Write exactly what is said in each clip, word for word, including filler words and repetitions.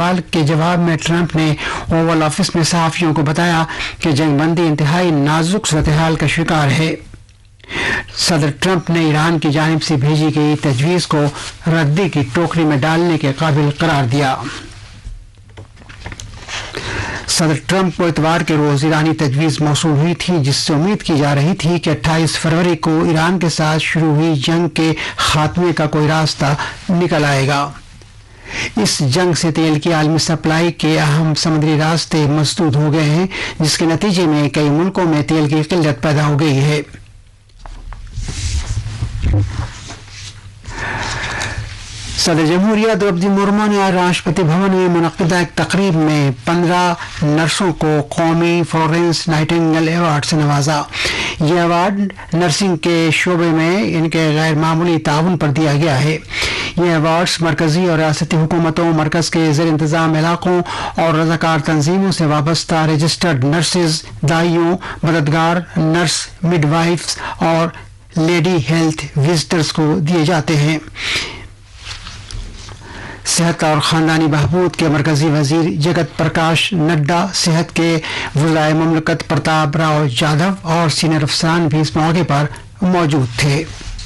سوال کے جواب میں ٹرمپ نے اوول آفس میں صحافیوں کو بتایا کہ جنگ بندی انتہائی نازک صورتحال کا شکار ہے۔ صدر ٹرمپ نے ایران کی جانب سے بھیجی گئی تجویز کو ردی کی ٹوکری میں ڈالنے کے قابل قرار دیا۔ صدر ٹرمپ کو اتوار کے روز ایرانی تجویز موصول ہوئی تھی، جس سے امید کی جا رہی تھی کہ اٹھائیس فروری کو ایران کے ساتھ شروع ہوئی جنگ کے خاتمے کا کوئی راستہ نکل آئے گا۔ اس جنگ سے تیل کی عالمی سپلائی کے اہم سمندری راستے مسدود ہو گئے ہیں، جس کے نتیجے میں کئی ملکوں میں تیل کی قلت پیدا ہو گئی ہے۔ صدر جمہوریہ درپدی مرمو نے آج راشٹرپتی بھون میں منعقدہ ایک تقریب میں پندرہ نرسوں کو قومی فلورینس نائٹنگیل ایوارڈ سے نوازا۔ یہ ایوارڈ نرسنگ کے شعبے میں ان کے غیر معمولی تعاون پر دیا گیا ہے۔ یہ ایوارڈز مرکزی اور ریاستی حکومتوں، مرکز کے زیر انتظام علاقوں اور رضاکار تنظیموں سے وابستہ رجسٹرڈ نرسز، دائیوں، مددگار نرس، مڈ وائفز اور لیڈی ہیلتھ وزٹرز کو دیے جاتے ہیں۔ صحت اور خاندانی بہبود کے مرکزی وزیر جگت پرکاش نڈا، صحت کے وزرائے مملکت پرتاپ راؤ جادھو اور سینئر افسران بھی اس موقع پر موجود تھے۔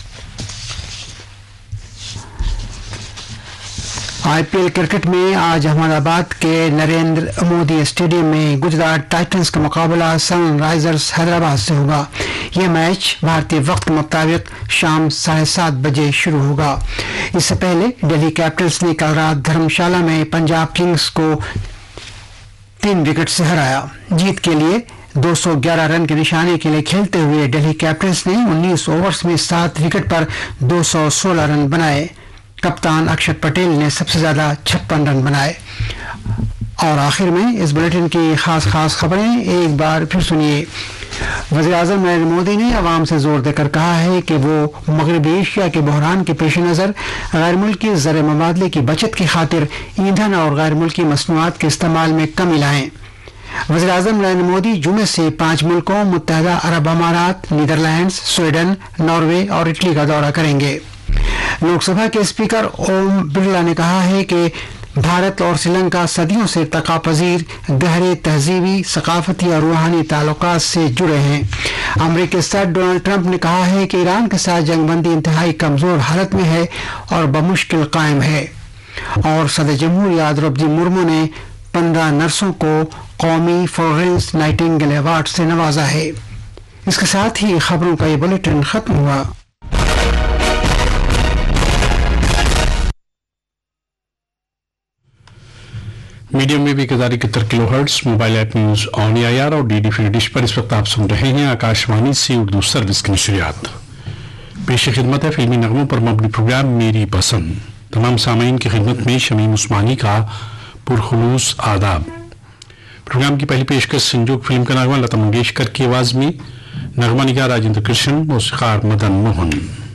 آئی پی ایل کرکٹ میں آج احمد آباد کے نریندر مودی اسٹیڈیم میں گجرات ٹائٹنز کا مقابلہ سن رائزرز حیدرآباد سے ہوگا۔ یہ میچ بھارتی وقت مطابق شام ساڑھے سات بجے شروع ہوگا۔ اس سے پہلے ڈلہی کیپٹلز نے کل رات دھرم شالہ میں پنجاب کنگز کو تین وکٹ سے ہرایا۔ جیت کے لیے دو سو گیارہ رن کے نشانے کے لیے کھیلتے ہوئے ڈلہی کیپٹلز نے انیس اوورز میں سات وکٹ پر دو سو سولہ رن بنائے۔ کپتان اکشر پٹیل نے سب سے زیادہ چھپن رن بنائے۔ اور آخر میں اس بلیٹن کی خاص خاص خبریں ایک بار پھر سنیے۔ وزیر اعظم نریندر مودی نے عوام سے زور دے کر کہا ہے کہ وہ مغربی ایشیا کے بحران کے پیش نظر غیر ملکی زر مبادلے کی بچت کی خاطر ایندھن اور غیر ملکی مصنوعات کے استعمال میں کمی لائیں۔ وزیر اعظم نریندر مودی جمعے سے پانچ ملکوں متحدہ عرب امارات، نیدرلینڈز، سویڈن، ناروے اور اٹلی کا دورہ کریں گے۔ لوک سبھا کے اسپیکر اوم برلا نے کہا ہے کہ بھارت اور سری لنکا صدیوں سے ارتقا پذیر گہرے تہذیبی، ثقافتی اور روحانی تعلقات سے جڑے ہیں۔ امریکی صدر ڈونلڈ ٹرمپ نے کہا ہے کہ ایران کے ساتھ جنگ بندی انتہائی کمزور حالت میں ہے اور بمشکل قائم ہے۔ اور صدر جمہوریہ درپدی مرمو نے پندرہ نرسوں کو قومی فلورینس نائٹنگیل ایوارڈ سے نوازا ہے۔ اس کے ساتھ ہی خبروں کا یہ بلیٹن ختم ہوا۔ میڈیم میں بھی کذالک ستر کلو hertz mobile app news on a are اور ڈی ڈی فری ڈش پر اس وقت آپ سن رہے ہیں آکاشوانی سے اردو سروس کی نشریات۔ پیش خدمت ہے فلمی نغموں پر مبنی پروگرام میری پسند۔ تمام سامعین کی خدمت میں شمیم عثمانی کا پرخلوص آداب۔ پروگرام کی پہلی پیشکش سنجوگ فلم کا نغمہ لتا منگیشکر کی آواز میں، نغمہ نگار راجندر کرشن، موسیقار مدن موہن۔